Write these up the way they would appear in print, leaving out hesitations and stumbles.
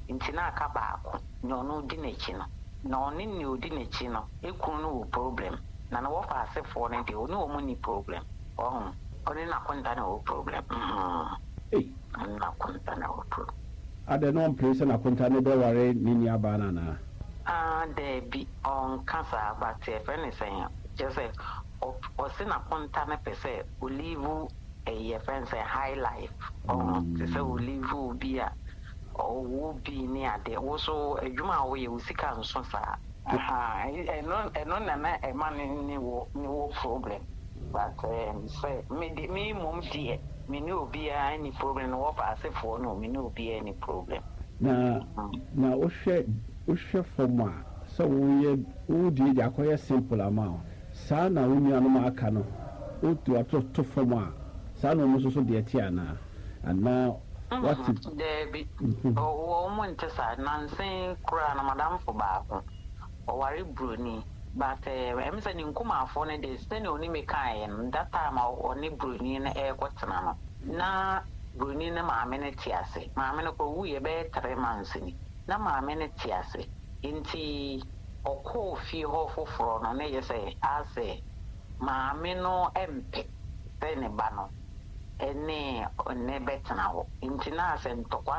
intina aka baako na ono di n'echi no na oni ni odi n'echi no ekunu no wo problem na no wo fa asefo no de oni wo mu ni problem oni na konta na wo problem na konta na wo problem ade no place na konta ne be ware ni ni aba na there be on cancer but if anything just say o se na konta na pese o live a friend say high life say o live be a o be ni ade wo so adwuma wo ye usika nso sa eno na e man ni wo problem but say me mom die me no obi any problem no what pass for no me no obi any problem na o hwe form a so wo di akoye simple amount sa na wo nua no aka no o tu ato form a sa no mo so de ati ana what there be o mo ntesa nansen kura na madam for baako o ware broni but em say ni nkuma afo ne de stay oni me kai no that time oni broni na e kwotena no na broni na maame ne tiase maame no ko wuye be 3 months ni na maame ne tiase inti okọ fi ho foforo no na yese ase maame no empe say ne ba no ene one betena ho inti na ase ntokwa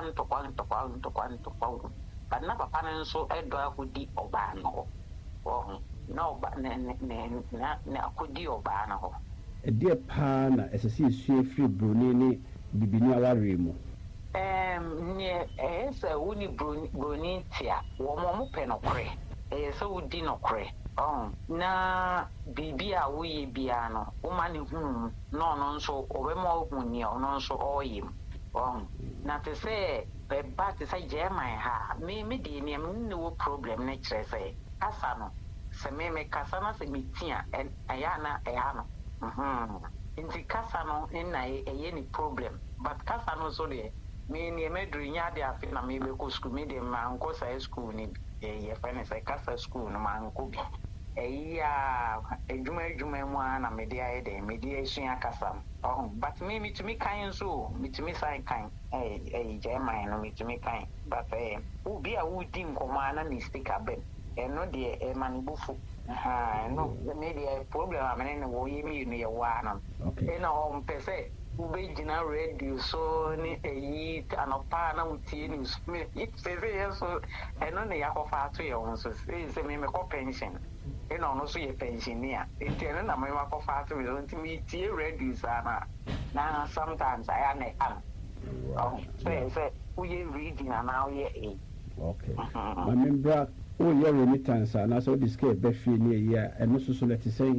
but na papa ne nso edo akudi oba no no ba ne akudi oba no ho ede pa na esese esu free broni ni bibini aware mu ne esa woni broni tia wo mo pe no kre esa wodi no kre na bibi a wo ye bia no wo ma ne hu no nso obemo hu ni no nso oyim na te se be ba te se jeman ha me de ni am no problem ne kire se asa no se me kasa na se mitia aya na no inti kasa no na eye ni problem but kasa no so de me ni medru nya de afi na me be ko school me de man ko sai school ni ye fane sai kasa school no man ko bi eya ejuma mu na me de aye de me de esua kasa but me to me kan so me to me sai kan jeman no me to me kan but u bi a u din ko ma na mistake abem eno de e manibufu no me de problem amene no wo yemi no ye wa no eno pese ube jina radio so ni eyi anopa na utie ni me pese yeso eno ne yakofa ato ye won so se me ko pension eno no so ye pensioner enti na me yakofa ato me so me tie radio sana na sometimes I am say we reading and now ye okay my member o ye remittance na so display be free ni ye eno so let say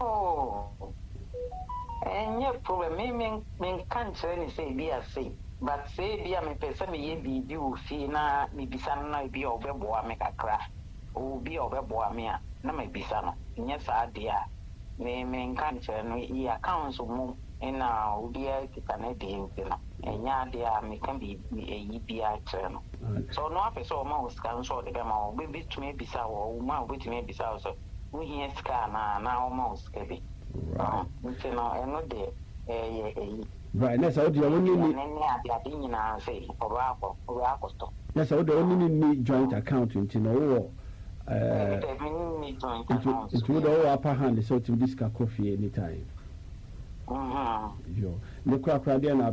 any problem me can't say be a say but say be a me person me ye bi o fi na me bisa na bi obebo a me kakra o bi obebo a me a na me bisa no nya sa de a me can't no e accounts mo na obi a kita na de no enya de a me can be e bi a no so no afi so ma o scan so de be ma o be to me bisa o ma o be to me bisa so we here scan na o ma o scan be right next how do you need yes how do you need joint account you know it would all upper hand so to this coffee anytime yo the crack radio na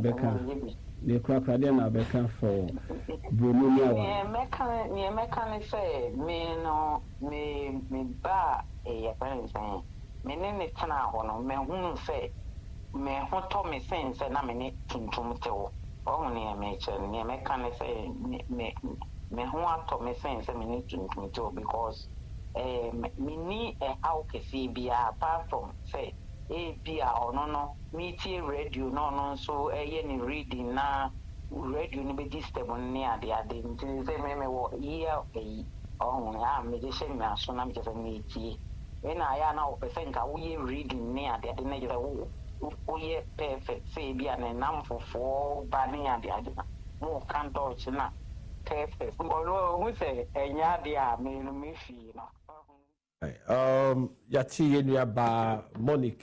beka for Bruno me say me no me ba parents me ne tena ho no me hu se me ho to me sense na me ne tuntum te wo ne me che ne me kan se me ho ato me sense me ne tuntum te wo because me ni how ke see bia apart from say bia no me tie radio no so ye ni reading na radio ni be disturb ni ade nti say me wo year me de she me aso na me je me tie when I am now percent we reading near the other we perfect say be an number for banning and the other more can't touch na perfect we say enya dia me fee yati yenua ba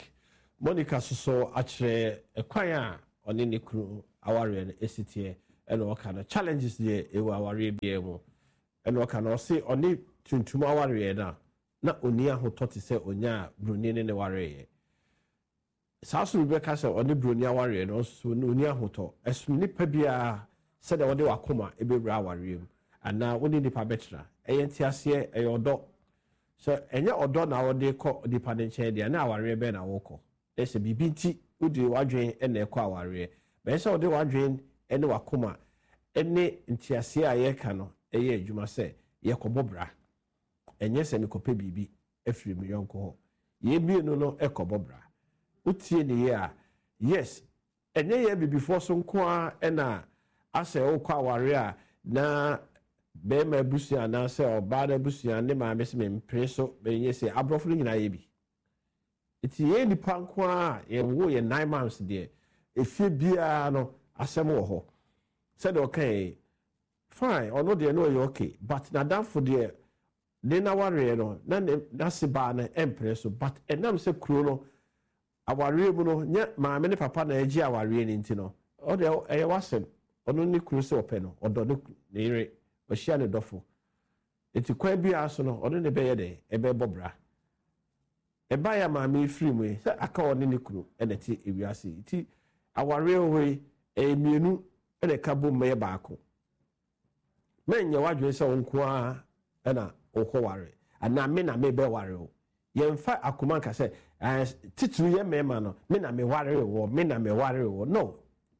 Monica so achre ekwan a one ne kru aware no esitie and all kind of challenges there our be able and all kind of say only tuntum aware na oni ahoto te se onya broni ne ware saso Rebecca say oni broni aware no so oni ahoto esu nipa bia se de wode wakoma ebewura aware mu ana woni nipa betra eyenti ase eyodo so enye odo na wode kọ nipa ne nche dia na aware be na wokọ ese bibi nti wodi wadwen ene ekọ aware be se wode wadwen ene wakoma ene ntiase a ye ka no eye adwuma se ye kọbọbra enye se mikope bibi efiri mi yonko ho ye mienu no ekọbọbra utie ne ye a yes enye ye bibifo so nko a ena ase okọ aware a na be ma busia na se oba na busia ne ma mese me mpre so be nye se abrofo nyina ye bi iti ye nipa nko a ye wo ye 9 months de efie bia no asem wo ho said okay fine ono de no ye okay but na dan for de na ware no na se ba na empre so but enam se kuro no aware mu no nya ma me ne papa na agi aware ni nti no o de e wasem ono ni kuro se ope no odo ne ire o hia ne dofo eti kwa bia so no ono ne be ye de e be bobra e ba ya ma me free mu se aka ono ne kuro e na ti ewiase eti aware we e mienu e de ka bom me baako menye wadwe se onko a e na okoware ana me na me be ware o ye mfa akoma nka se titru ye mema no me na me ware o me na me ware o no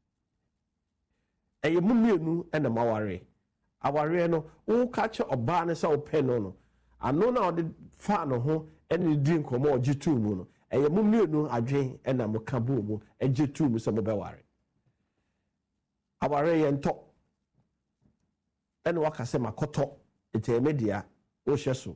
eye mumienu e na maware aware no wo ka che oba ne se ope no ano na ode fa no ho ene di nkomo ogitu mu no eye mumienu adwen e na moka bo mu egitu mu se mo be ware aware ye nto ene waka se makoto ete media o hyeso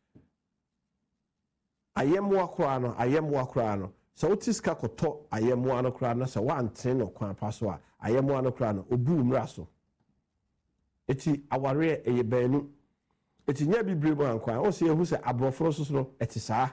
ayemu akora no so utiska koto ayemu anokora no so wanten no kwan paso a ayemu anokora no obu mra so eti aware eye banu eti nya bibire mu ankwan o se ehu se abroforo so no eti saa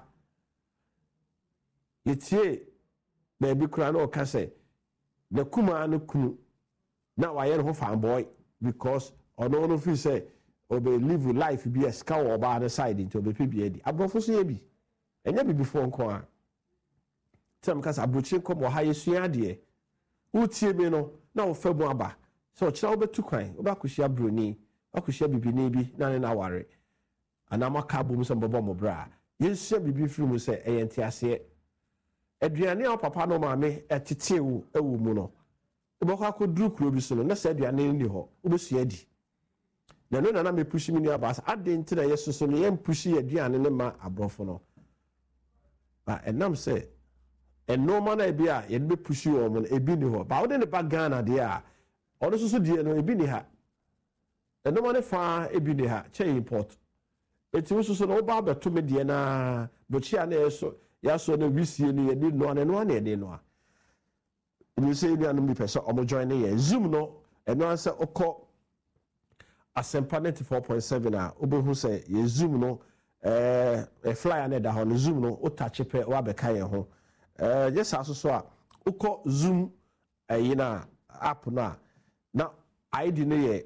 yetie na bi kura no ka se na kuma no kunu na waye no fanboy because ono no fi say obe live life be a ska wo ba the side into obe bi edi abrofo so ye bi enya bi before nko a tem ka sa abrochi kom wo ha yesua de utie bi no na wo fa mu aba so kira wo betu kwan wo ba kuhia broni akuhia bibini bi na ne na ware ana maka bom so bobo mo bra yesua bibi firi mu se eyenti ase aduane a papa no ma me etetewu ewu mu no eboko akoduru kuro bi so no na se aduane ni ho wo besua di na no na me pushi mi ni abasa adenti na yeso so no ye pushi aduane ne ma abrofo no ba enam se enoma na ebi a ye be pushi wo mo ebi ni ho ba wo de ne ba Ghana de a ono so die no ebi ni ha enoma ne fa ebi ni ha che import eti wo so no ba beto me de na bochia na yeso ya so na wisie ni ye ni no na no na ye no a ni se ni anu mi pese omo join ye zoom no eno anse okọ Asempa 94.7 a obehu se ye zoom no flyer na da ho no zoom no o touch pe wa be kan ye ho yes aso a ukọ zoom na app na id ne ye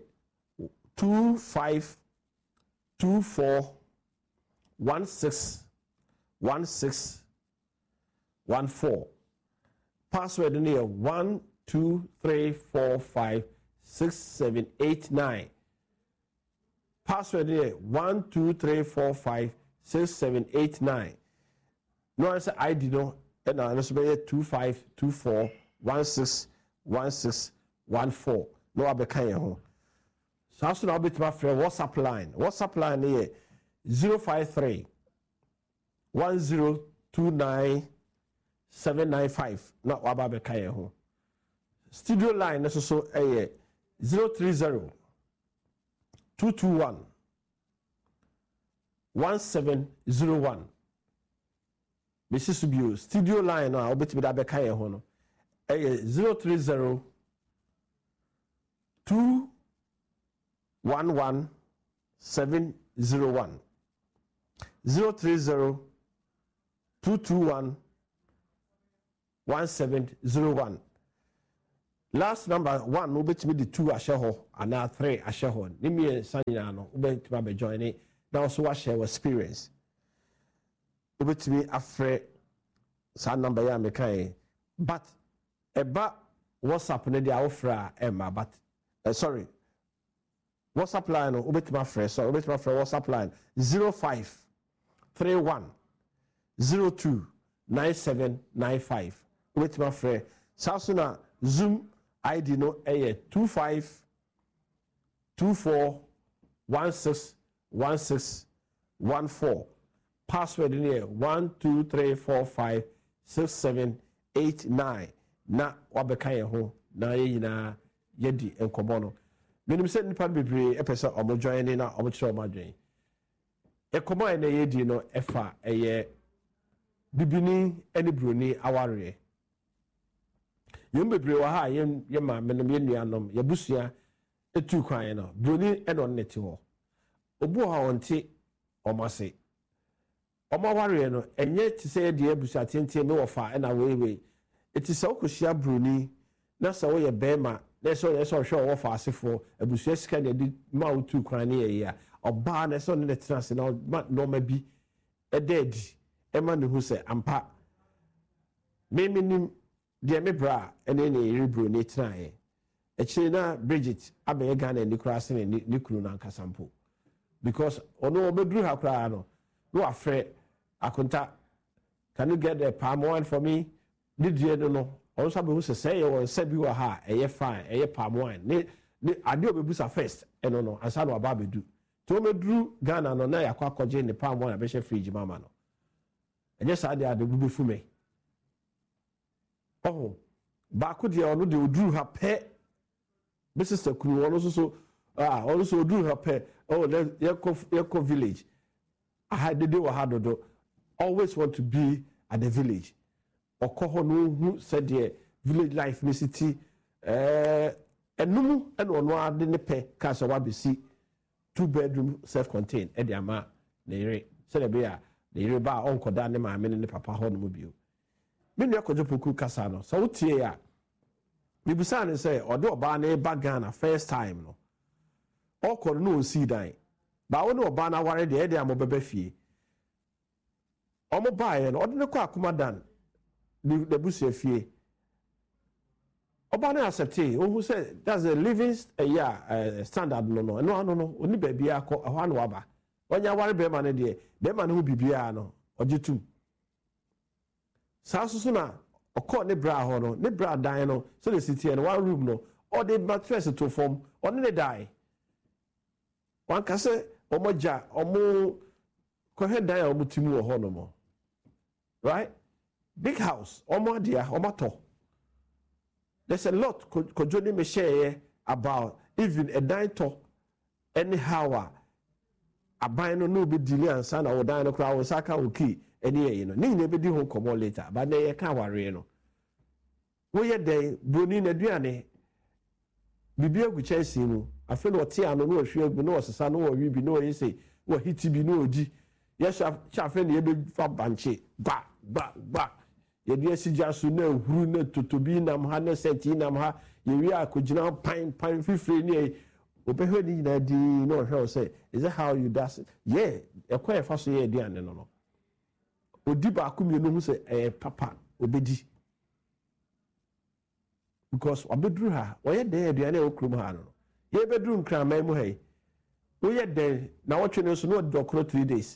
2524161614 password ne ye 123456789 password here 123456789 no answer ID no and na so be 2524161614 no abeka ye ho so aso na obetima frɛ WhatsApp line here 053 1029 795 na waba beka ye ho studio line so 030 221 1701 Mrs. Subio studio line na obetimi da beka ye ho no 030 211 701 030 221 1701 last number 1 no betimi the 2 ahye ho ana 3 ahye ho ni me sanyina no betimi be join ni na also wa share experience betimi afre sa number ya me kan but eba WhatsApp ne dia ofra emma but sorry WhatsApp line no betimi afre so betimi afre WhatsApp line 0531 02 9795 betimi afre sasuna Zoom ID no 2524161614 password in here 123456789 na wabeka ye ho na ye nyina yedi enkomo no menim se nipa bebre epese omo join ni na omo kire omo adwen enkomo e na yedi no efa eye bibini eni broni aware yom bebre wa ha ye ma menom ye nuanom ye busua etu kwan no broni e no neti ho obu ha wonte omase omaware no enye ti se de abusua tentie me wo fa na wewe eti se okohia broni na se wo ye bema na se hwe wo fa asefo abusua sika na di ma otu kwan ne ye ya oba na se ne tenase na no ma bi e dedi e ma ne hu se ampa memenim de me bra ene ne rebro ne trae e kire na Bridget abe Ghana ni kura se ne kuru na nkasampo because ono obedru ha kura no afre akunta can you get a palm wine for me did you no also be who say you won say bi wa ha eye fine eye palm wine ne ade obebusa first eno no ansa no aba bedu to medru Ghana no na yakwa koje ne palm wine be she fridge mama no enye sa ade bubu fu me oh ba ko de ono de odru ha pe be sister kuru ono so ono so odru ha pe oh yeko village I had the day we had do always want to be at the village. Okoho no who said the village life in city enum and ono ade ne pe ka so wa be see 2-bedroom self-contained e de ama na ire se le be a na ire ba onkoda ne ma me ne papa ho no mo bio. Me nua kojo poku kasa no so wotie ya bibusa ne say ode oba na e ba Ghana first time no okoro no see dan ba wo ne oba na ware de e de amobebe fie omo bae no ode ne kwa akumadan the busia fie oba na accept who say that's a living standard no oni ba bia akọ ahwa na waba onya ware be ma ne de be ma ne hu bibia no ojetum saasusu na okọ ne bra ho no ne bra dan no so the city no one room no or the mattress to form on ne die one ka say omoja omo ko he dan omo timu ho no mo right big house omo dia omo to there's a lot kojoni me share about even a dan to anyhow aban no be delay ansa na wo dan no kra wo saka wo ki eni ye no ni be di ho komo later but na ye ka ware no wo ye den broni na duane bibia gu chesi mu afi no te ano no hwe agu no osesa no wi bi no yese wo hiti bi no odi yes chafe na ye be fa banche ba ye di asija so na huru na totobi nam ha na senti nam ha ye wi akogina pan fifre ni obehwe ni na di no hwe say is that how you does it yeah e kwa e fa so ye duane no odi ba akumie no hu say papa obedi because obedru ha oye den aduane okrum ha no ye bedru nkraman mu hai oye den na wotwe no so no dokoro 3 days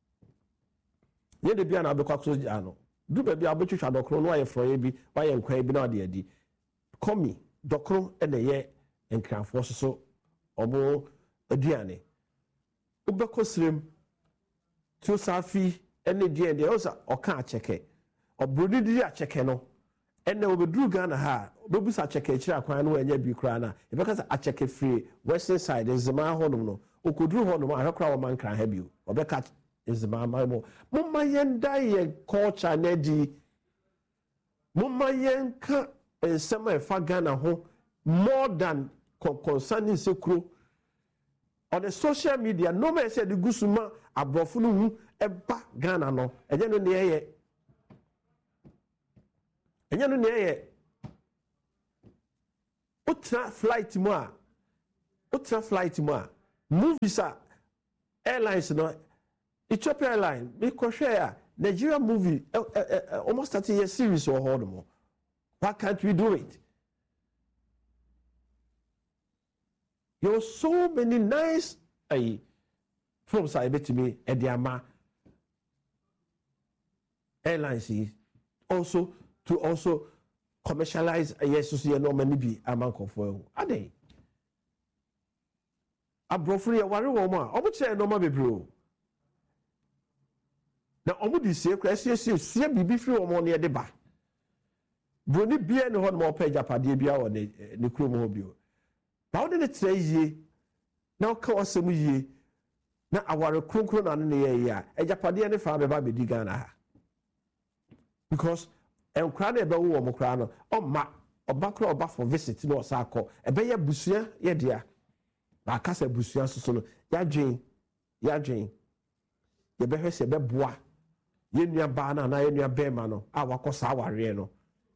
ye de bia na abekwa so ano du ba bia abotwetwa dokoro no aye froye bi waye nkwan bi na ode adi komi dokoro na ye nkranfo so obo aduane obekọ srem to safi ene die de osa oka acheke obrodi di acheke no ene obedru Ghana ha obebusa acheke kira akwan no anya bi kra na e beka acheke free western side zema honum no okodru honum ahwekra wo man kran ha bi obeka zema mo mumma yenda ye culture na di mumma yenka ensema e fa Ghana ho more than concerning sekuro on the social media no man said the gusuma abrofo no hu eba Ghana no enye no ne ye utra flight mo movies airlines no Ethiopia Airline because share Nigeria movie almost 30 year series or hold more. Why can't we do it? There are so many nice films I bet to me at the Ama airlines also to commercialize yes no many be among for are they? Abrofri worry woman, I would say no more be bro. Now, almost say, see, be free or more near the back. Bruni be and one more page up at the Bia or the Chromobio. How did it say ye? Now, call some ye. Now, our crunkron on the year, a Japadi and the father Baby Digana. Because I'm crying about Mokrano, or Mac, or Bakro or Buff for visit, no Sako, a Bayer Busia, ye dear. I cast a Busia solo, ya Jane. Ye better say, Bebois. Yenya bana na yenya bema no a wakosa aware no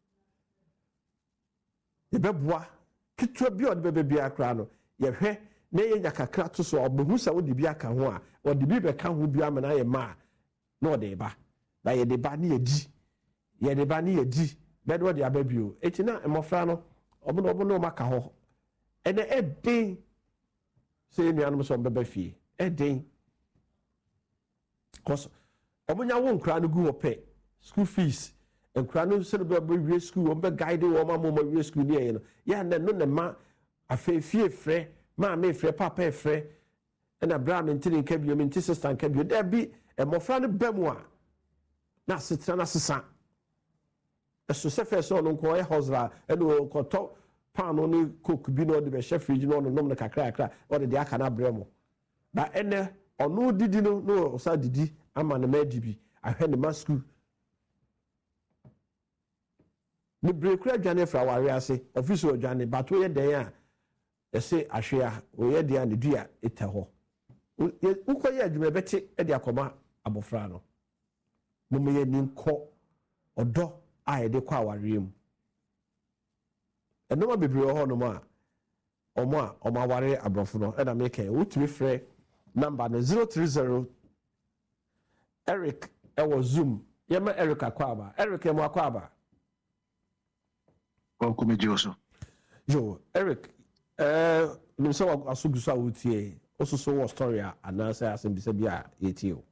ye beboa kitwa bi od bebe bia kra no ye hwe na yenya kakra to so obehu sa wodi bia ka ho a odi bi be ka ho bia me na ye ma na odi ba na ye de ba na ye di be do odi ababio eti na emofra no obono maka ho ene edin se nuanom so bebe fie edin cause omonya wo nkra no gu ope school fees nkra no se be we school o be guide wo ma we school ni no ya na no ma afefie frɛ ma me frɛ papa frɛ na bra me ntini nka bio me nti sister nka bio da bi emofra no bemu a na setra na sesa eso se fe so no nko e hosra e no koto pan no ni cook bi no de be chef fridge no nom na kakra o de aka na bremo ba ene ono didi no osa didi ama na madibi ahwe ne masku ni brekura dwane fra ware ase office odwane bato ye den a ese ahwe a o ye dia ne dua etaho ukoye adwuma beti e de akoma abofra no mumye ni nko odo a ye de kwa aware mu enoma bebre ho no ma omo aware abrofo no e na make wutumi frɛ number no 030 Eric ewo Zoom yema Eric akwaba Eric emo akwaba Okumejioso yo Eric nimso asuguso awutie osuso wo story a anansa asem bisa bia yetio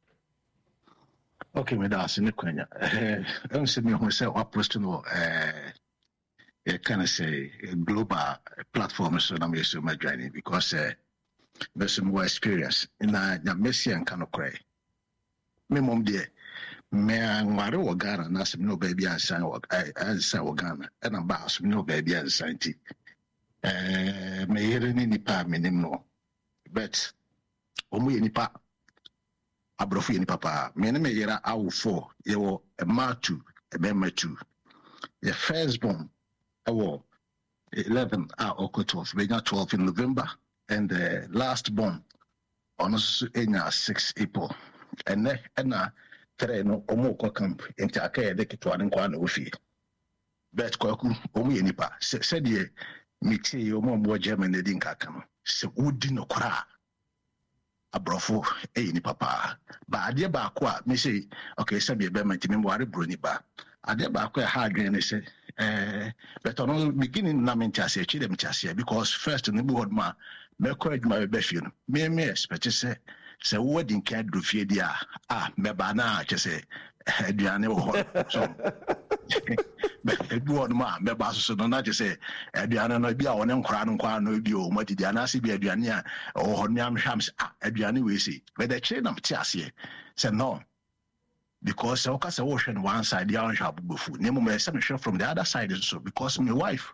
okay me da ne kwanya ense me ho se approach no can I say global platform so na me so my journey because there's more experience in na Messi and kanokre me mom de me anware wo Ghana na sem no baby ansan wo Ghana and am ba so no baby ansan ti me yere ni nipa menim no but omu ye nipa abrofo ye nipa pa me ne me yera awo 4 ye wo e ma 2 e be ma 2 the first born awo 11 or 12 we got 12 in November and the last born on us in 6 April and na three no omo camp into akaya de kitwa nkwa na ofi bet kwaku omo ye nipa said ye mixi omo mo German de nkaka no se udi no kora abrofo nipa pa ba ade ba ko a me say okay se be ma ntimi mo are broni ba ade ba ko ha adwen ne se but on beginning na me ntase chi dem ntase because first no bo ma me ko adwuma be fie no me expect se wedding card do fie dia me ba na che se aduane wo so be do ma me ba so no na che se aduane no bia wona nkora no nkwa no bi o matidi anase bi aduane a ho no am hwam aduane we si but the chain am tiase se no because so ka se wo hwe one side ya on hwa bufu ne mo me se me hwe from the other side so because my wife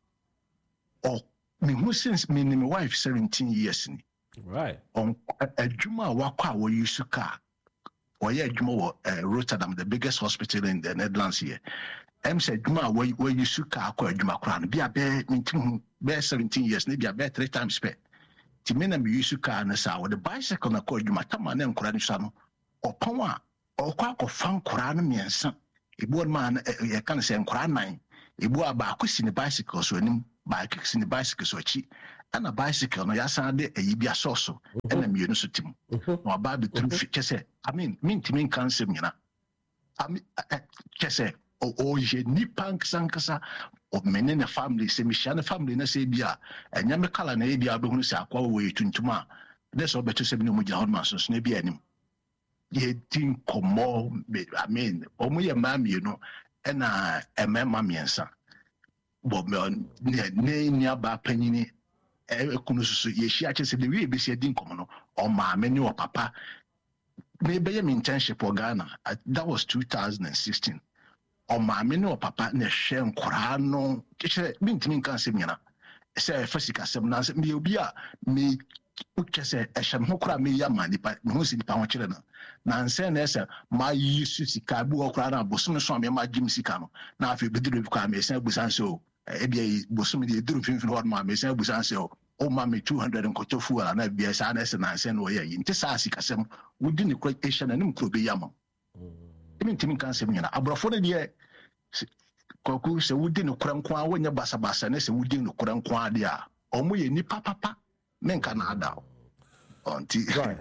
me who since me my wife 17 years ni right on adwuma wakwa wo use car or yeah adwuma wo Rotterdam the biggest hospital in the Netherlands here said adwuma wo use car akwa adwuma kra no bia be mintim be 17 years ni bia be 3 times pe ti me na me use car na sa wo the bicycle na kwa adwuma tama na nkora ni sa no opon a okwa akofan nkora no miensa ebu on man e kan se nkora nan ebu aba akosi ni bicycle so anim bikes in the bicycle so chi and a bicycle no yasan de yibia soso and a mienu so tim no ba be tru kese I mean mintimin kan sem nyina I mean kese o je ni pank sankasa o menene family se mi shane family na se bia enya me kala na bia be hunu se akwa we tuntuma de so beto se bi no mu gina hon so na bia anim ye tin komo I mean o mu ye ma mienu ena emema miensa bo ne nya ba panyini ekunu so ye hia che se de we be se din komo no o ma me ne o papa me be ye internship o Ghana that was 2016 o ma me ne o papa ne hwe nkora no che bintimi kan se miena se fasika sem na se me obi a me uche se ehye ho kora me ya ma nipa me ho si nipa ho kire na nse na ese ma yisu sika bu okra na bosom so me ma jim sika no na afi beduru kwa me se busan so ebia bosom de duru finfin ho ma me se busan so o ma me 200 nkoto fu ala na bia sa na ese na nse no ye nti sa sika sem wudi ni quotation na nim kro be yama emi kan sem nyina abrofo na de koku se wudi ni kura nko a wonya basa basa na se wudi ni kura nko a de a omo ye ni papa men can add out right.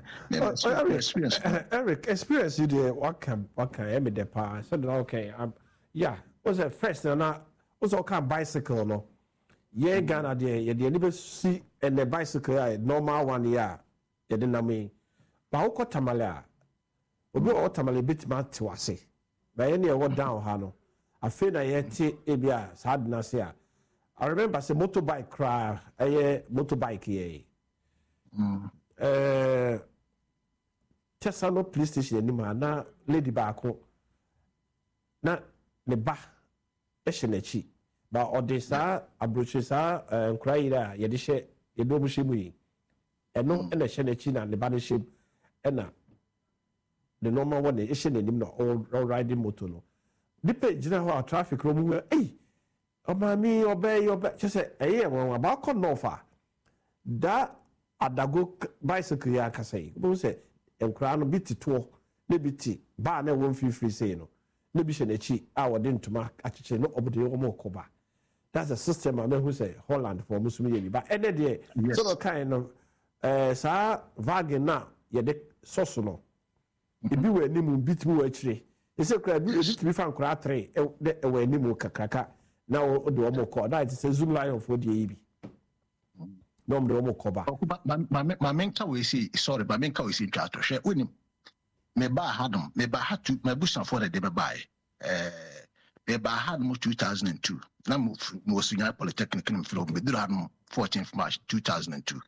Eric, experience you there. What can me the pa? So okay, yeah. Was it first? Na was all kind bicycle no. Yeah, Ghana there. You never see and the bicycle normal one yeah. You didn't mean. But how come tamale? Obi o tamale bit man to say. But any what down hano. I feel that yeti ebia sad na say. I remember say motorbike cry. Motorbike ye. Tesano police station anima na lady baako na ne ba ehye nachi ba ode saa abroche saa nkraira ye de hye ye do muhye mu yi eno na hye nachi na ne ba ne hye na the normal one ehye nanim na all riding motor no dipe gina ho traffic ro mu omami obey chese eye won ba ko no fa da adago bicycle ya kasai bo se enkra no biti to ne biti ba na won free say no ne bi hye na chi a wode ntuma acheche no obode omo koba that's a system I who say Holland for musumi ye ba ene de so kind of sa wagon na ye de soso no ebi we animu biti mu achire ese kra bi biti fa nkra 3 de we animu kakraka na o de omo ko that is a zoom line for the ebi no mde omo koba ma menka we see sorry ba menka we see twato hwe onim me ba hadom me ba hatu me busan for the be buy me ba hadom 2002 na mo sunya polytechnic in flow me dira hadom 14th March 2002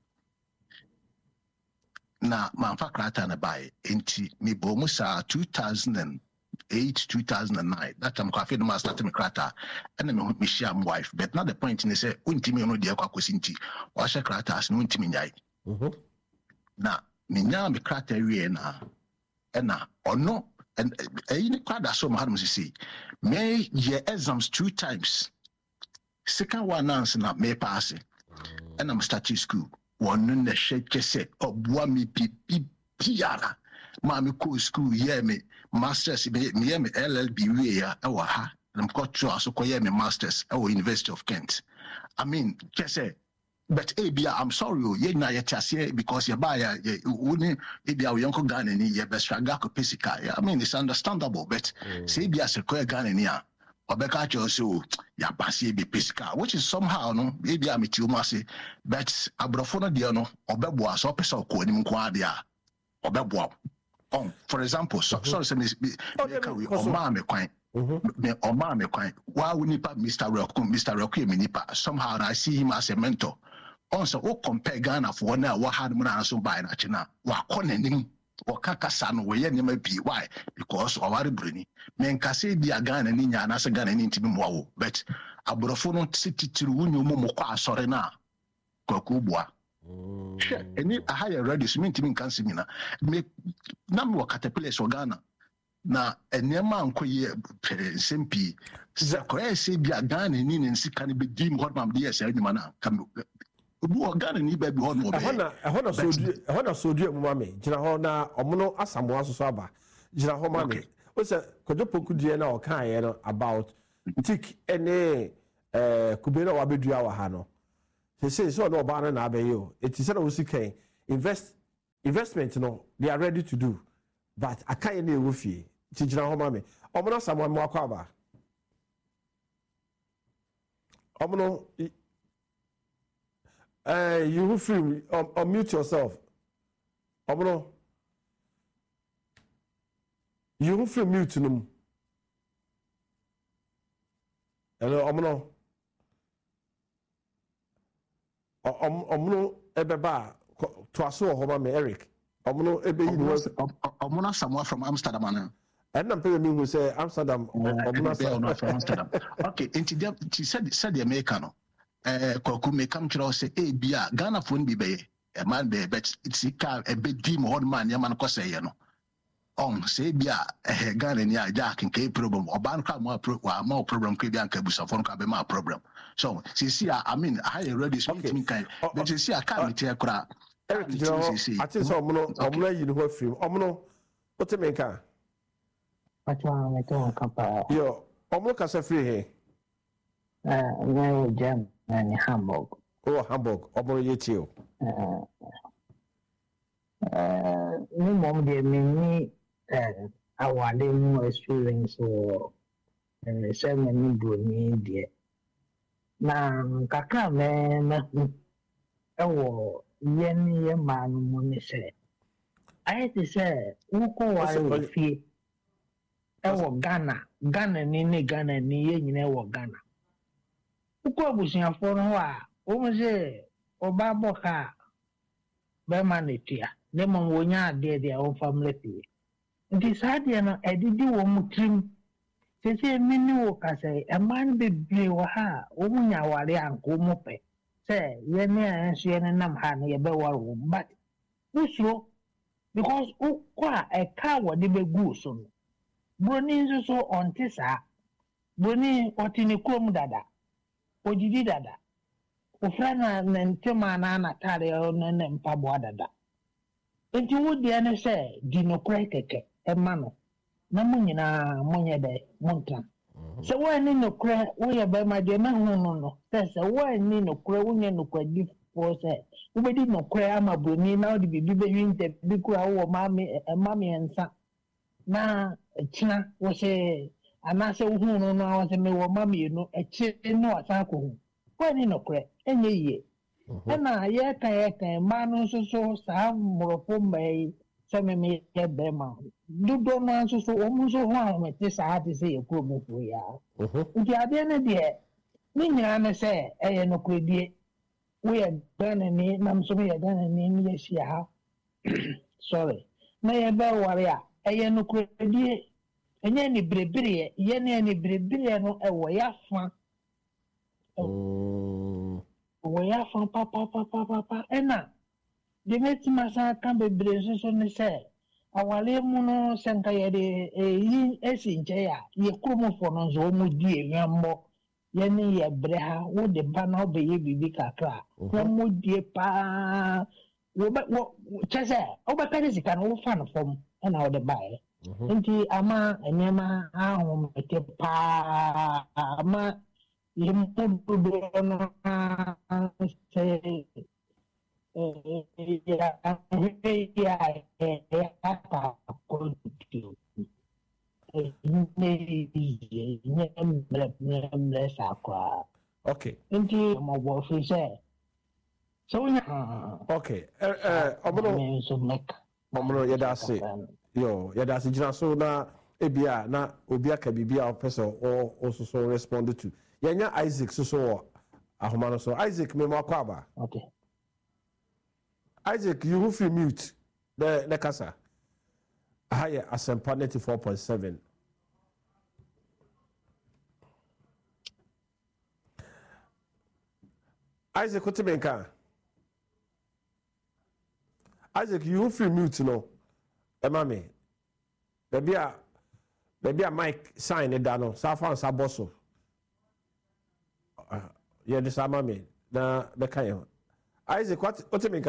na man fa krata na buy enti me bo mu sa 2008 2009 that time I feel the master to me krata and me share my wife but not the point in say untimi no de kwakosi nti wa share krata as no untimi nyai na me nya me krata wie na ono and any krata so ma hadum say me ye exams 2 times second one answer na me pass and I'm starting school one na shake say obua me piara ma me go school yeah me masters me LLB we ya e wa ha I'm got to also call me masters at University of Kent. I mean just say but ebia I'm sorry you na yet say because you buy uni ebia we yonko Ghana ni ye best struggle ko pesika. I mean it's understandable but say ebia se ko Ghana ni a obeka cho so ya pass e be pesika which is somehow no ebia me ti o ma say but abrofo no de no obeboa so pesa ko anim ko ade a obeboa. For example, sorry, say me oma me kwan. Me oma me kwan. Why we nipa Mr. Roku me nipa. Somehow I see him as a mentor. Also, o compare Ghana for na what had mo na so buy na china. Wa konenim o kakasa no we ye nema bi. Why? Because our bruni. Me nkase bi Ghana ni nya na se Ghana ni ntimi mo wo. But aborofo no city tiru wunyo mo kwa asore na kwaku bua. Any a higher ready so mean can see na me na me caterpillar so Ghana na enema anko ye sempi zakore se bia Ghana ni nsika ne be dim hot mam dey say nyuma na kam obu Ghana ni ba bi hot no be hona so du mu mame gina ho na omono asamo asoso aba gina ho mame o se kojo poku die na o kan ye no about tik ene kubena wa bedua wa ha no say so no ba na be yo it is na wo sika investment no they are ready to do but akan na ewo fie chichira ho ma me omono samwa mo akwa ba omono you free unmute yourself omono you free mute num hello omono omono ebeba to aso ho ma me Eric omono ebe yi no omono Samuel from Amsterdam ana and I'm telling you who say Amsterdam omono from Amsterdam okay she said the American kwaku me come to say bia Ghana phone bi be e man be but it's ka e be di mo man ya man ko say no say bia Ghana ni aja kan problem oban ka mo problem ka bia kan busa phone ka be ma problem so see I mean I already speak me kan but see I can't tell kra Eric I think so omono yi no free omono what me kan Patwa me to kapa yo omono ka say free he no jam in Hamburg. Oh, Hamburg. Omono ye chill. No mom de me our new experience or seven Bruni dear. Now, Kaka man, oh, yen man, money say. I had to say, Uko was fee. Oh, Ghana, ni Ghana, ni Ghana. Uko abusuafo no a wo mo se oba boka be manitia ne mo wonya ade de o family pie nti saade no edidi wo mu trim sese mini wo ka se e man bebre wo ha wo munya ware anko mo pe se ye ne anso ye nam ha ne ye be ware wo but usuro because uko a e ka wo de be gu so no broni nso so onti sa broni otini krom dada ojidi dada ofrana na ntema na anatare na mpabo dada enti wodi ene se dinokrai keke ema no na munyina monye de monta se wo ni nokrai wo ye ba ma de na hu no se wo ni nokrai wo nye nokrai di fo se wo be di nokrai ama broni na odi bibi be yinte bi kura wo mami ensa na china wo se anase hu no no awase me wo mami no eche no asako hu kwani no kre enye ye na ye kan ma no so sa morofo mai se me ye be ma dudo no so o mu so hu a me ti sa ti se ye ko mu fu ya nti ade ne de ni nyina ne se eye no kre die we ye dane ni nam so me ye dane ni ye sia ha sorry na ye be ware a eye no kre die enye ni brebire ye ne ni brebire no ewo ya fa wo ya fa papa ena de metima sa kan bebre so ne se awale mu no senka ye de yi esinche ya ye kromo fo no zo mu die yambo ye ni ye bre ha wo de ba na obe ye bibi kakra wo mu die pa wo chese oba ka de sika no wo fa no fom ena wo de ba e nti ama enema ahụ mete pa ama yimpudu no se ya ta kontu ne sakwa okay nti mo bo fi se so nya okay omono yeda se yo yada se gina so na ebia na obi aka bibia o person o so respond to yenya Isaac so ahoma no so Isaac me makwa aba okay Isaac you feel mute the kasa haya Asempa 94.7 Isaac what me kan Isaac you feel mute no Emame, baby a Mike sign it down. Safan Saboso. Yeah, this amame na the kayo. Isaac, what you make?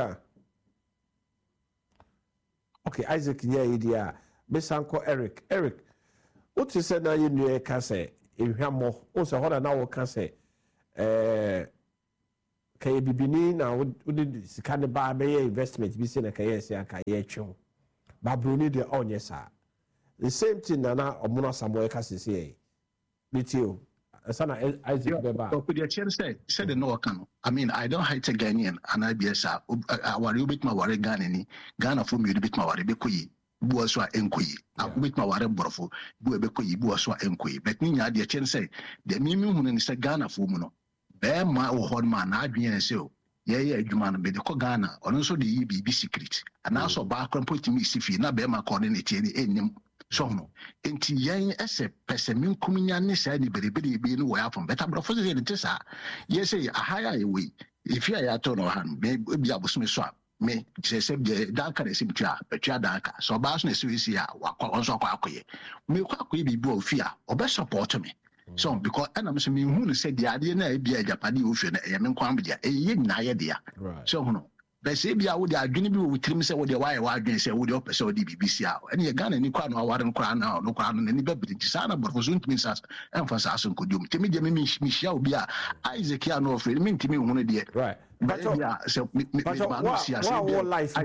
Okay, Isaac, yeah, idea. Besanko Eric, what you said now you knew can say if you have more. Also, what I now can say. kay bibini na would sika ne ba be investment bi say na kay say aka ye twem ba broni de onye sa the same thing na omono samoe ka say bitio sana Isaac beba but the chance said the no can I mean I don't hate a Ghanaian and IBS our you bit my worry Ghana for me bit my worry be koyi bu so enkoyi bit my worry borfo bu be koyi bu so enkoyi but ni nya the chance say the mimi hu ni say Ghana for mu no be ma wo hon ma na adwen say o ye adwuma no be de ko Ghana ono so de yi bi secret and also ba krampo timi sifi na be ma coordinate ni enim so no enti yen ese pesemin kuminya ne sa ni berebere bi no wa from better brofo say it is yes say a higher way if you are to no han be bi abosome so me say be danka na sim twa betwa danka so ba so na se wi a wakọ so akọ me kwa akọ bi bi ofia obe support me so because and I'm saying who say the idea na bi Japan ofia na e me nkwan bia e ye na ye dia so no but say bia wo de adwene bi wo tirim say wo de why wa adwene say wo de opese wo de BBC a ene ye Ghana ni kwa no aware nkwa na no kwa no ni bebiri ti sana borfo so ntimi sas emphasize so nkodum timi de me hia obi a Isaac ya no ofre me ntimi hu no de right but so me no see as life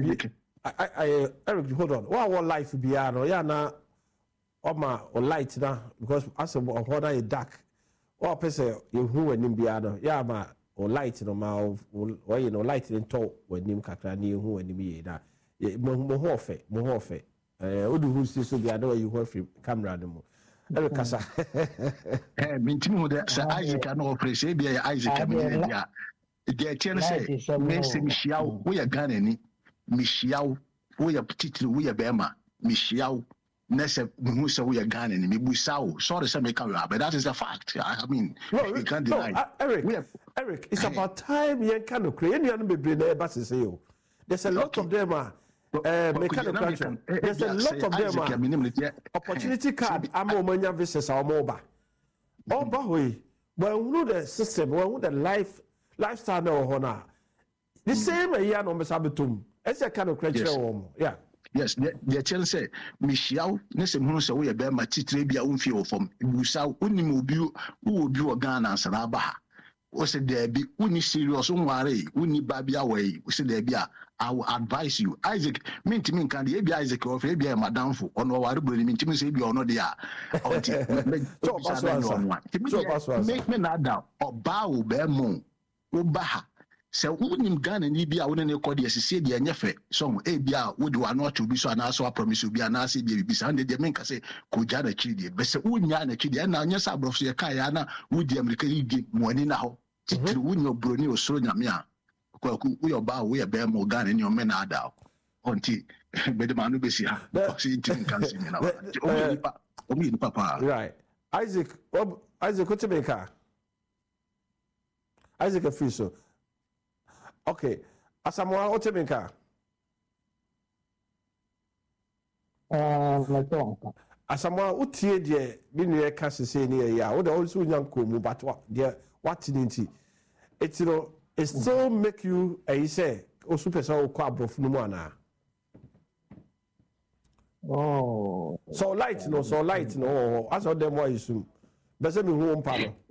Eric hold on what life be no ya na oma o light na because as a hoda e dark o pese you hu anim bia no ya ma o light no ma o you know light in to wanim kakra ni hu anim ye na mo ho ofe odu hu si so bia na you hu free camera no mo Eric kasa mintim hu de sa Isaac na operate bia Isaac me dia the chance say me se mihiawo wo ya Ghana ni mihiawo wo ya titiri wo ya bema mihiawo nese who say we are Ghana and maybe sorry say make but that is a fact. I mean you can't deny Eric it's about time you can create any be bring say there's a lot of them there's a lot of them opportunity card am omanya visas or moba oba we but we know the system we know the lifestyle no hona the same year no mesabetum it's a kind of creature yeah. Yes, the chance say Michelle, Nessem who say we are bear my titrebia unfio from Busa, Unimobu, who will be a Ghana and Sarabaha. Was it there be uni serious unware, uni babia way, we said there be I will advise you. Isaac, mean to me can the ABI Isaac or maybe Madame for on our bully, mean to me say be or no they are. Make me not down or bow bear moon, Ubaha. So wouldn't Ghana and Libya wouldn't record the SCD and Yefe, some ABA would do not to be so and also I promise you be an AC be Sunday, the men can say, Kujana Chidi, but so wouldn't Yana Chidi, and now yes, I brought you a Kayana, would the American League money now, to win your brony or Sonia, we are bow, we are bear more gun in your men are down. Until but the man will be here, Papa. Right. Isaac, what's your maker? Isaac Afiso. Okay, Asamoah Otemeka. Asamoah utie die bi ne ka sese ne ya wo da also nyanko mu but what ninti it it still make you say o super so kwa abof no mu ana so light no as all them why you bese mi hu mpa no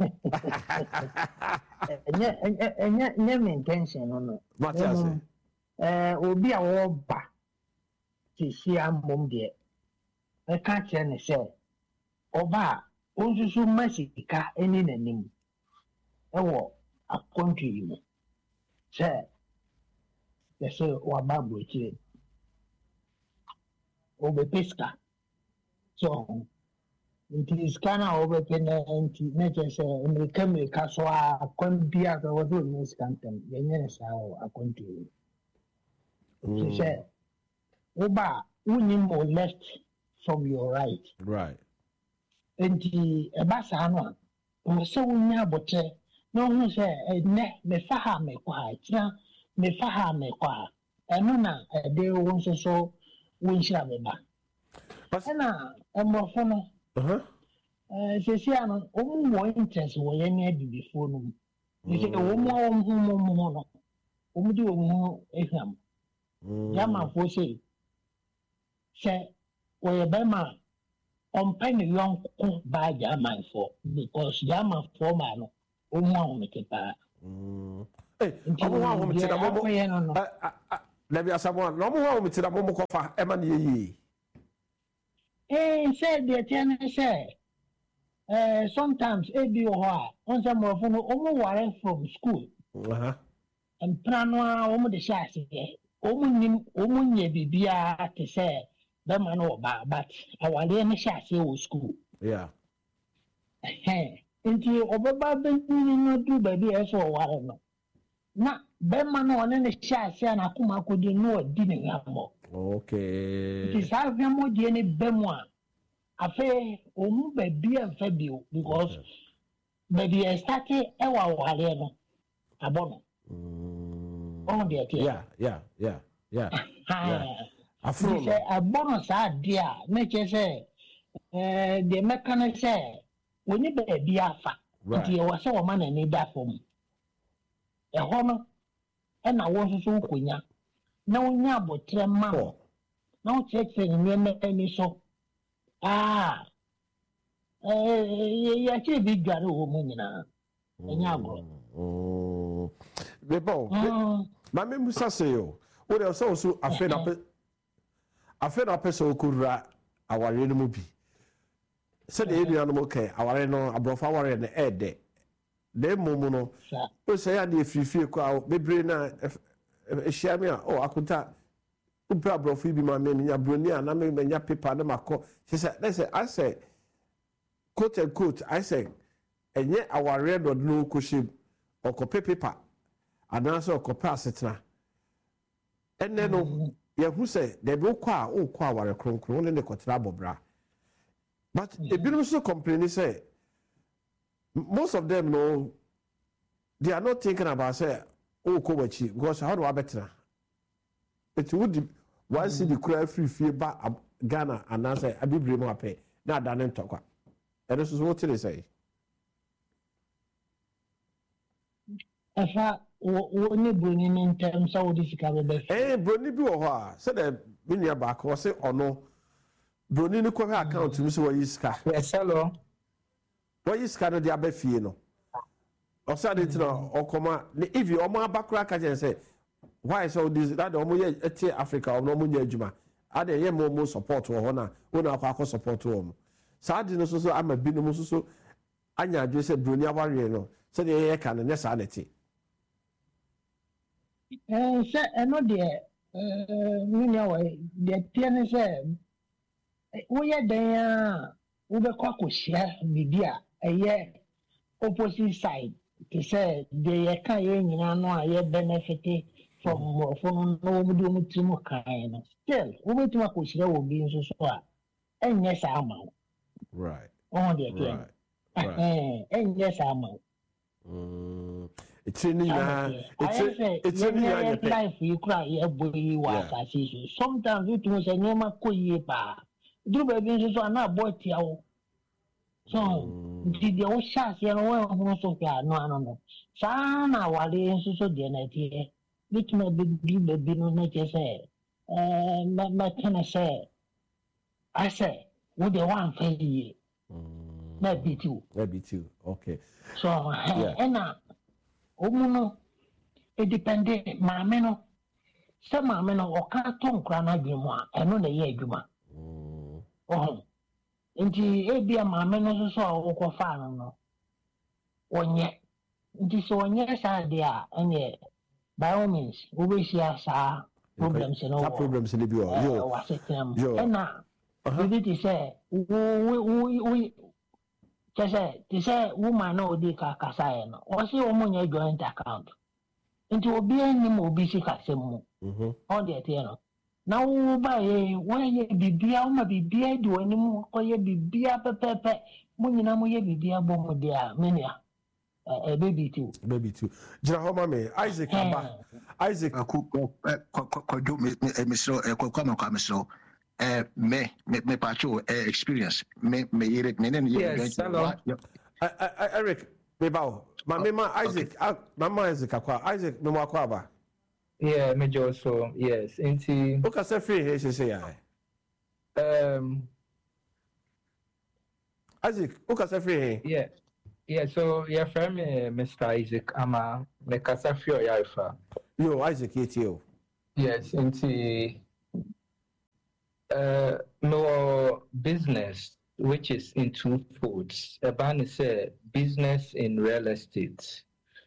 enye me intention no Matias obi a wo ba ti si amom de e ka che ne se oba onsusu masika eni nanim e wo akontri mu se wa ba bo chi obe pesca so it is kind of over penalty nature say America so a kwambia ka wo do news campaign yenye sa a country so say oba unim or left from your right and the ebasa no o se unya bote no hu say ne me fa ha me kwa tia me fa ha me kwa eno na de wo so wunhira me ba na emofo no Sesiano, more interest were any before no. You say, no. Do eham. Yama for say, we Bema on penny young by Yaman for because Yaman for man, make it. ọmụ ha ọmụ tira mọmụ lebi asamoa na ọmụ ha ọmụ tira mọmụ kọfa ema na yeyi say the ten say sometimes ebi ho on some of no omo ware from school and plano omo de sha ase omo nye bibia te say be man no ba but awale ne sha ase wo school nti obaba bentini no du baby eso ware no na be man no ne sha ase na kuma akodi no di ne yamo nti sa yamo di ne be mo a afe omu baby afa bio because baby started ewa wale no abono on the yeah afro say abono sa dia na che say the mechanic say woni baby afa nti e wase wo man na da fom e ho no e na wo so konya na wonya abotre ma na wo check ni me so ya che bi gare wo mu nyina enya agro bebo ma me musa se yo o de so afe na pese okura aware no mu bi se de edua no mo kai aware no abrofa aware no ede de mumu no o se ya de frifie ko bebre na ehia me a akunta upra abrofa bi ma me nya broni a na me nya paper na makọ I say quote and quote I say enye aware do no koshim okope paper anase okope asetena enne no ye hu say de be kwa aware kronkron ne kotra bobra but ebinom so complain say most of them no they are not thinking about say kowachi because how do I better it would once the cry free ba Ghana and answer abibre mo ape na adane ntokwa eno so what they say afa wo ni broni ni ntem so wo disika be broni bi wo ho a se de menua ba ko se ono broni ni ko account mi so wo yiska yes hello wo yiska no de abafie no o sa de tino okoma if you omo abakura ka je say why so this that omo ye eti Africa omo nya adwuma ade ye mo support wo ho na wo na akwa support wo mo sa de no so ama bi no so anya adwe se broni aware no se de ye ka no ne sa na ti se eno de minya wa de tiene se wo ye den a wo be kwa koshia bibia eye opposite side to say de ye ka ye nyina no a ye benefit from no mu do mu timo kan no still wo betu akoshira wo bi nso so a enye sa ama right on the again enye sa ama it's in na life you cry ye boy wa asasi sometimes it was nyema koyie pa do be bi nso so na boy tia wo so did you share ya no wo so ka no sa na wale nso so de na tie which may be no nature say my can say I say what they want for you maybe two okay so and omuno it depended mama no some mama no o ka ton kra na dwemu a eno na ye adwuma nti ebia mama no so o ko fa no onye nti so onye sa dia enye by all means we will share sa problems you know problems in the bio yo and now we did say we just say woman no dey ka kasa no o say o mo nya joint account nti obi ani mo obi si kase mu on the no na wo ba ye wo ye bibia o ma bibia di wani mu ko ye bibia pepepe mo nyina mo ye bibia bo mo dia menia baby too jira ho mame Isaac aba Isaac kojo misro kokoma kwa misro me pacho experience me yere me yes hello Eric bebao mame ma Isaac mama Isaac akwa Isaac me mo akwa aba yeah me also yes inti o ka se free he say ya Isaac o ka se free he yeah Yeah, so yeah, from Mr. Isaac Ama, me kasa fio yaifa. Yo, Isaac, you. Yes, into no business which is into foods. Eban is a business in real estate.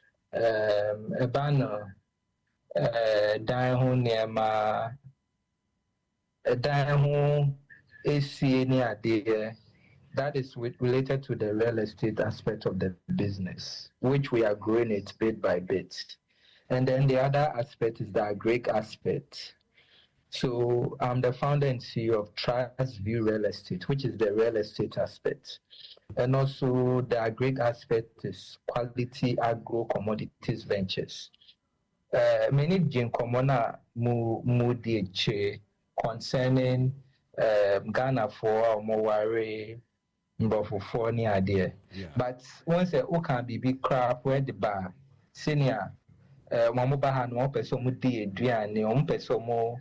Eban dan ho nneɛma dan ho esie ne adeɛ. That is related to the real estate aspect of the business, which we are growing it bit by bit. And then the other aspect is the agric aspect. So I'm the founder and CEO of Trust View Real Estate, which is the real estate aspect. And also the agric aspect is Quality Agro Commodities Ventures. Many Jinkomona Mudi concerning Ghana for Mowari. For any idea, but once a can be big crap where the bar senior Mamubahan 1 person would be a drian, 1 person more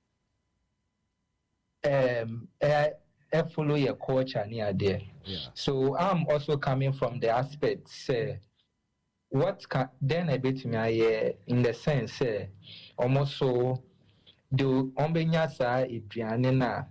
follow your culture near there. So I'm also coming from the aspect say what can then a bit me in the sense almost so do ombenyasa idrianena.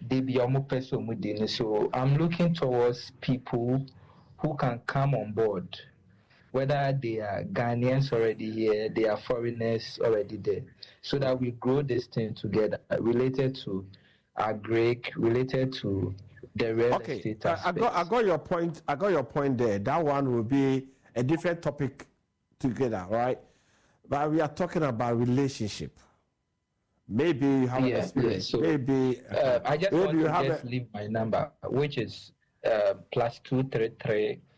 So I'm looking towards people who can come on board, whether they are Ghanaians already here, they are foreigners already there, so that we grow this thing together, related to agric, related to the real estate aspect. I got your point. I got your point there. That one will be a different topic together, right? But we are talking about relationship. Maybe you have an experience. So, maybe I just want to leave my number, which is +233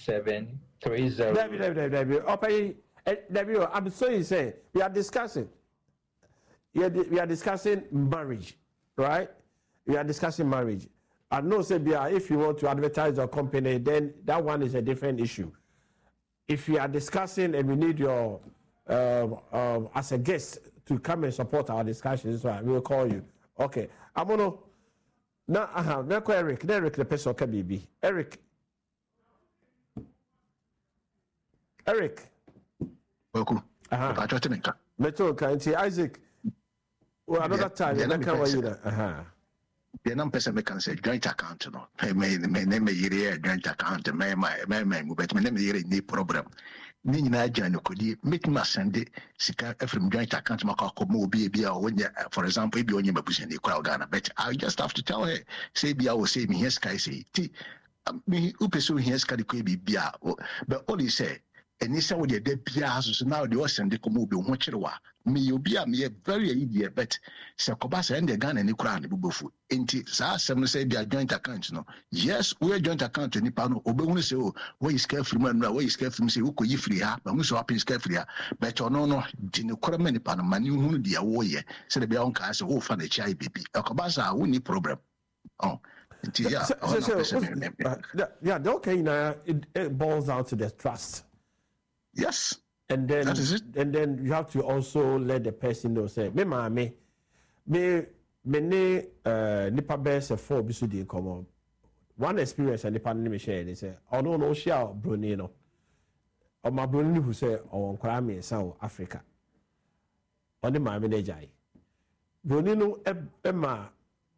5730. David, I'm sorry to say we are discussing. We are discussing marriage, right? We are discussing marriage. I know, Sebia, if you want to advertise your company, then that one is a different issue. If we are discussing and we need your as a guest to come and support our discussions, so we will call you. Okay. I'm gonna now. Now, Eric. Eric, the person can be Eric. Welcome. Meto kanti Isaac. Well, another time. The number person can say joint account. No, my name is joint account. My but my name is any problem. Nina Jan could make me send it from joint account for example, if you only in Ghana. But I just have to tell her, say be I will say me here sky say me who pursue here sky be bia. But all he say, and this with the bia so now the ocean the comu be muchwa. Me you be me very idiot, but Sakobasa and the Ghana and Ukraine bufu. Inti sa some say be a joint account. No, yes, we are joint account to Nipano, Obe say, oh, where is care from and where is care from say, who could you free her, but who's so happy care free her. But no, Dino many Panama, you the warrior, said the Bianca as a whole fan a child baby. A Kobasa, we need problem. Oh, yeah, okay, now it boils down to the trust. Yes. And then that is it. And then you have to also let the person know say me nipa best for bisu di come. One experience and nipa me share they say no share Brunei no. O ma Brunei who say on kwara me South Africa. On the maame na jai. Brunei no e ma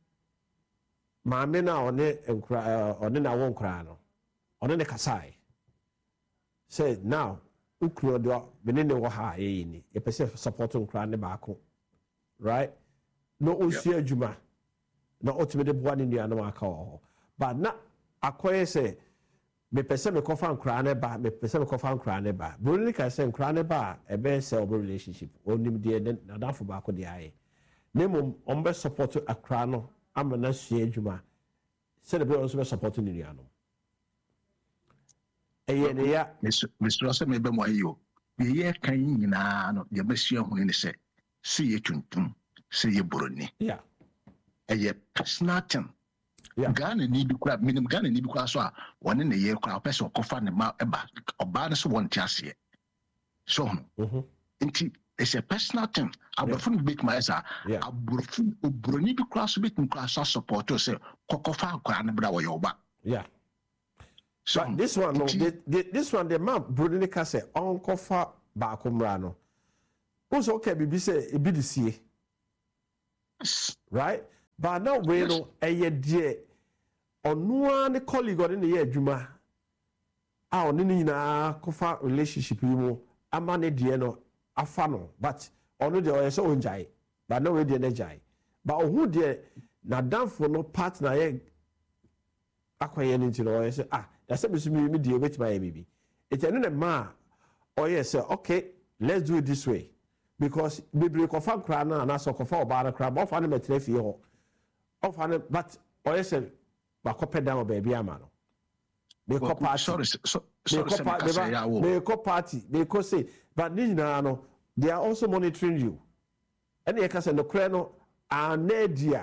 maame na one enkura na won kwara no. On the kasai. Say now ukuro do benene wo ha ni e pese support nkra ne baako right no osi adwuma na otimede boa ne nua no aka ho but na akoye se me pese me kofa nkra ne ba me pese me kofa nkra ne ba bonni ka se nkra ne ba e be se obo relationship onim de na dafo baako de aye nemo ombe support akra no amana sua adwuma se de be also be support ne nua no. Mr. Rosa may be more you. The year can in no, the Monsieur who in say, see ye tuntum, see ye buruni. Yeah. A year personatum. Ghana need to grab minimum Ghana need to cross one in the year crowd person or coffin the mouth about or barnes one just yet. So, it's a personal thing. I will fully make my answer. I will fully to cross bit and class support to say, Cocofa, Granabra, your back. Yeah. So but this one no, this one the man Bruni ka say uncle fa baako mra no. Also okay bibi say e bi de sie. Right? But now we no eye die ono ne colleague on ne ye adwuma. A oni ni na kofa relationship yi mu ama ne die no afa no but ono de oye so onjai but no we de na jai. But who de na danfo no partner ye akwaye ni nti no oye say that's a me deal with my baby. It's an ma or yes, okay, let's do it this way. Because baby confirm crana and also confirm about a crab off animal trophy or off animal, but or yes, but copy down baby amano. They call party, they call party, they call say, but Nino, they are also monitoring you. And they can say no crano and Nadia.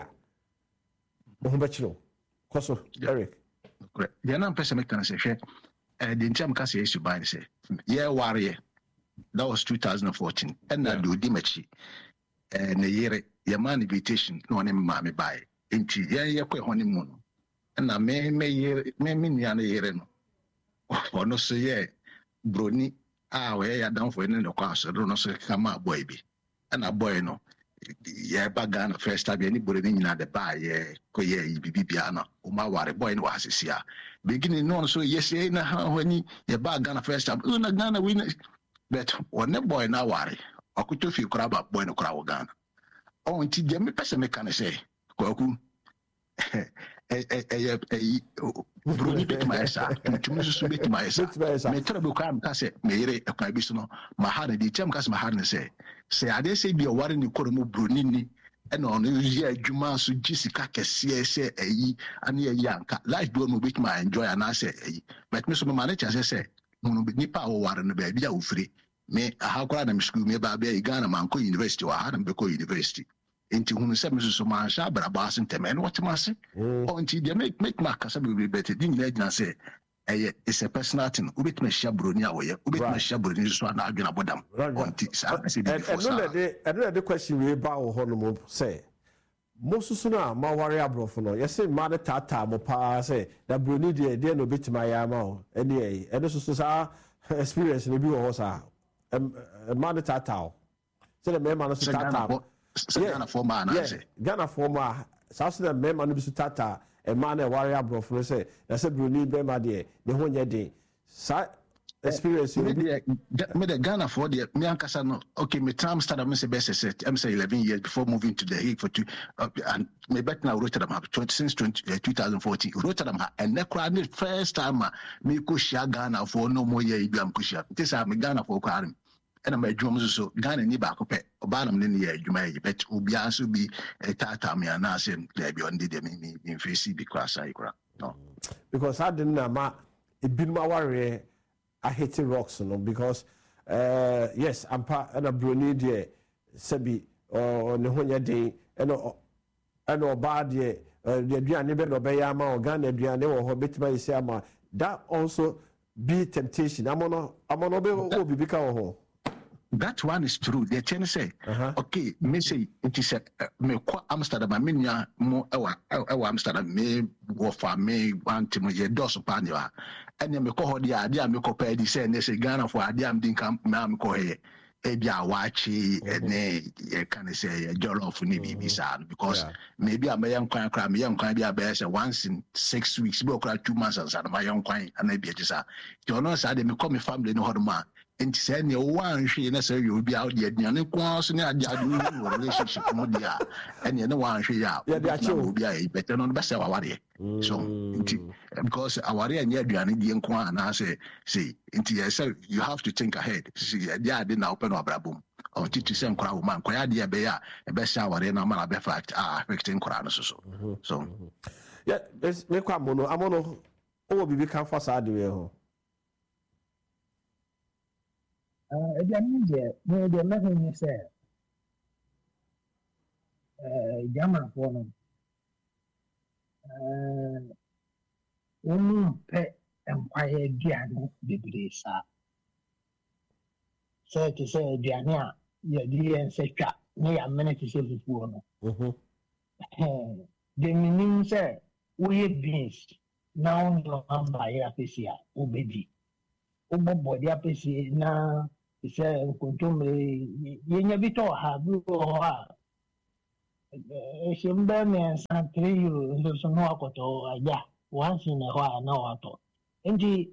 Koso, Eric. Correct. The other person can say, the term can say, you buy say, yeah, warrior. That was 2014. And now do Dimachi. And a year, your man invitation, no one mammy buy. Into yeah, honeymoon. And I may mean year. Or no, say, yeah, Bruni, where you down for in the class, I don't know, say, come out, baby. And a boy, no. Yeah, bagan first time anybody in the bar, yeah, bibiana, Umawari, boy, no was here. Beginning on so yes, when you bagan first time, Gana win, but one boy now worry. I could to feel crab up boy no crowd gun. Oh, until Jimmy Pessimist can say, Koku. Bruni bit my son, and to Mrs. bit my son. May terrible crime, Casset, Mayre, a Cabisno, Mahana, the Chem Cas Mahana say, I dare say be a warren you could move Brunini, and on Usia Juma, so Jessica, say, and ye young life don't with my enjoy, and I say, but Mr. Manager, as I say, Nipa or warren the baby, I free. May how crowd them school me by Ghana Manco University or Adam Beko University. Into whom seven so much, but a bass and temen, what must say? Oh, until they make Marcus will be better, didn't let you say, it's a personal thing, Ubit me Shabrunia way, Ubit me Shabrunia, so I'm arguing about them. Another question we about Honomo say. Most sooner, my warrior brofono, yes, mother tata, mopa say, that Bruni dear no bit my ammo, and this is our experience in the view of a mother tata. Say the man of tata. Ghana former, Ghana former, South Sudan member of Tata, a man a warrior brother say, that's a Bruni Bema dear, the one day. Experience made the Ghana for the Miancasano. Okay, my time started, Mr. Bessie said, I'm say 11 years before moving to the Hague for 2, and my back now Rotterdam since 2014. Rotterdam, and that crowd first time, me Kusha Ghana for no more year, Ibam Kusha. This is Ghana for Karim. And I'm a drums so Ghana ni back up Obanam in the year, you may bet Ubiasu be a tata me and Nasim, there beyond the me in face because I cry. No, because I didn't know it been my warrior. I hate rocks, no, because yes, I'm part and a Bruni dear, Sebi or Nehonia day, and bad year, the Dianibet or Bayama or Ghana Diane or Hobbit by Sama. That also be temptation. I'm on a become. That one is true. The chain say, okay, me say it is me kwa Amsterdam, I mean ya mo Amsterdam me go for me want to me dos panua. And you me call the idea me compare the say they say Ghana for idea am din kam me call here. Ebia wachi and can say jollof ni bibi because maybe I'm a young kwan cry me young kwan be a once in 6 weeks be okra 2 months and my young kwan and I be just you know say me call me family no hard and say ne one she necessary you will be out there and kwans ne adu relationship no dia and you know one she ya will be a better no best our so because our and ya aduane die nkwa na say you have to think ahead see dia dey na open obrabum or to say nkwa woman kwa dia be ya e be sha our na man be fact affecting nkwa no so yeah me kwa mono amono o bibi kan for sa de we ho the nothing is said. Jama for them. Pet and quiet Diana, the so to say, Diana, your dear and say, near a minute to say before. The meaning, sir, we beans, now no amba ya pesi a obedi obobo dia pesi na se kontomre yenya bito ha bu ha shimbe me san 3 euro ndo so no akoto aja once in a while na wato ndi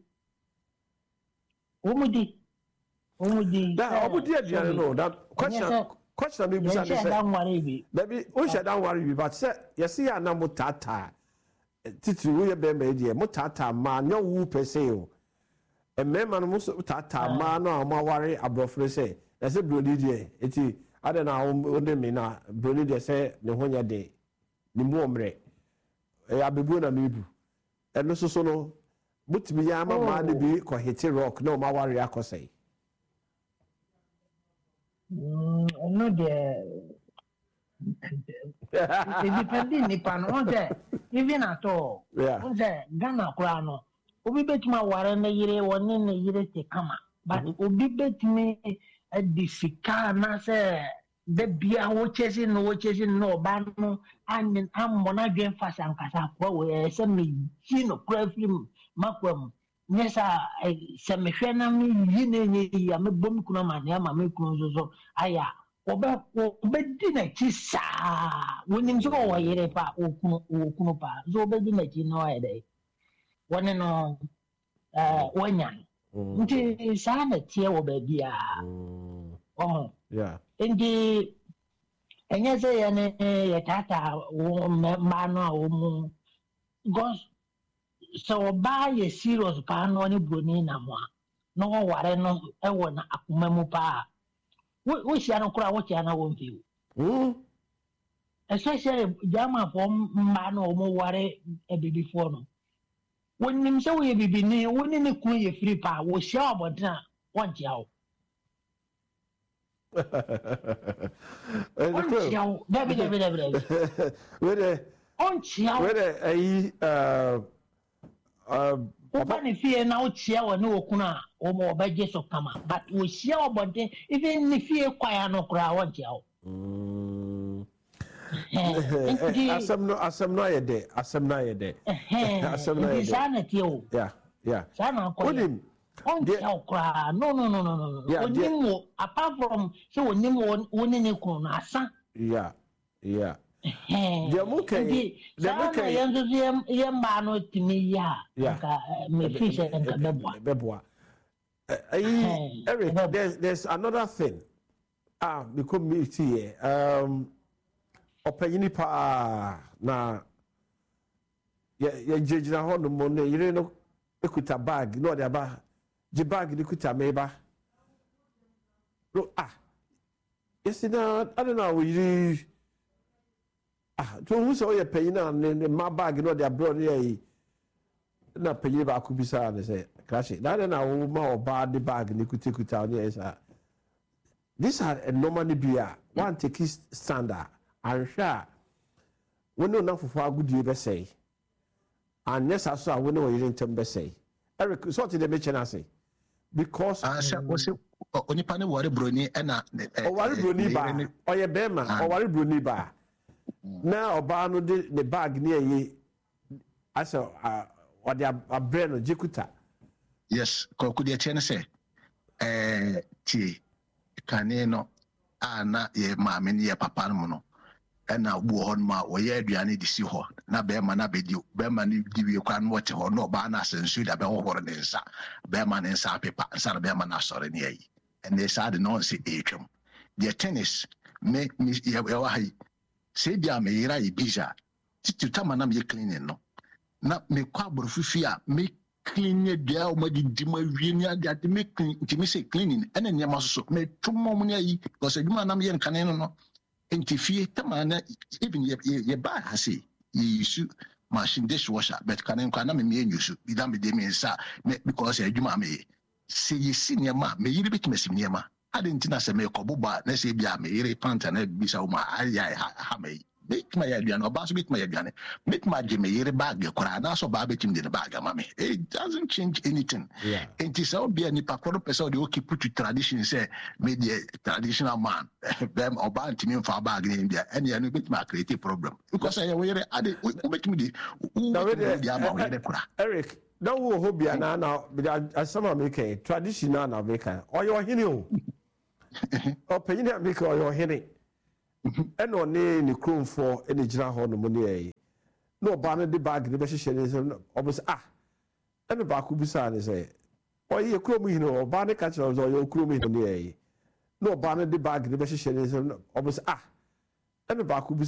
omudi da obudi aduane no that question me bisa say baby o she dan worry bi but say yes ya na mutata titi wo ye be me die mutata ma nyo wu pese o emema no mutata ma no amaware abrofre say na say brodi die eti ade na o de me na brodi die say ne honya de ni mu omre abebu na mebu eno so no mutimi ya ma de bi ko hit rock no maware akosai no de depending nipa no even at all Ghana kura no obi betuma ware na yire woni na yire te kama but obi betumi edifika na se de bia wo chesi no ba no an mona dwen fasa nkasa kwa we se me no kura film makwam nyesa se me hwe na me yi na enye ya me bom kuna ma ne ma me kunu so aya obedi na chi sa wonim so wo yire pa okunu pa so obedi na chi no ede woni no wanyan nti sa na tie wo ba bia yeah ndi enye se ya ne ya tata wo ma no wo mu gos so ba ye serious pa no ni broni na mo no ware no e wo na akoma mu pa wo sia no kura wo tia na wo mfi especially jama for ma no mo ware e bibi fo no wonim se wo ye bibi ni woni ne ku ye free pa wo sia obodina won tia wo David. Open fear now cheer or no kuna or more by just of come but we share about it even if you acquire no crowd. Asam no yede. Yeah. Sana no. Yeah, apart from so only asa. Yeah. The muke yamba no timi ya. Me fish and beboa. Eric, there's another thing. Because me here. Opanyini pa na ya jejina ho no mo ne yire no ekuta bag no de aba je bag ni kuta meba no yes na I don't know we to who say o panyina ne ma bag no de abro ne yi na panyina ba ku bisa ne say crash na na wo ma oba de bag ni kuta ne esa these are a normally beer one take standard and sure when no na fufu agudie be say and yes aso a when no yire ntem be say Eric so to the mention say because was onipa ne wore broni e na wore broni ba oye bema wore broni ba na oba no de the bag ne yi aso or the abreno jikuta yes koku de chene say tie kane no ana ye maame ne ye papa no no ena bu ho no ma wo ye aduane di si ho na be ma na be di be ma ni di wie kwa no wote ho no ba na sensu da be ho horo ne nsa be ma ne nsa pepa nsa be ma na sore ne yi and they said no say etwem the tennis me ye wa hai se dia me yira yi biza titu tama na me cleaning no na me kwa borfifi a me clean dia o ma di ma wie ni ade me clean ti me say cleaning ena ne ma so me tumo mu ne yi because aduma na me yen kane no entifie tamana even ye ba hase ye use machine dishwasher but kane kwa na me use bi da me de me nsa because aduma me say ye senior ma me yiri bit me senior ma ade ntina se me koboba na se bia me yiri panta na bisa o ma ya ha me make my aduane oba so make my aduane make my je me yere bag kora na so ba betim de bag ama me. It doesn't change anything. Yeah. And it's all be any pakoro person they keep put to tradition say me the traditional man them oba ntimi for bag in India and you make my create a problem because I were ade make me the Eric, now who hobby now as some American traditional American or your hino or penny America or your henny. And on any croom for any general no money. No banner the bag the best is almost and the back will be sad say or your crummy or banner catchers or your crummy no banner the bag the best is almost and the back will be